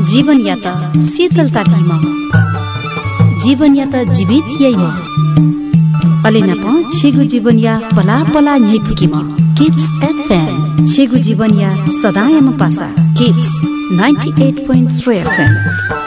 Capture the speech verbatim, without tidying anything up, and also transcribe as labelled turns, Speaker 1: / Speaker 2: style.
Speaker 1: जीवन या त शीतलता भीमा जीवन या त जीवित यैमा अलेना प छेगु जीवन या पला पला न्यै पुकीमा किप्स एफएम छेगु जीवन या सदायमा पासा kips ninety-eight point three FM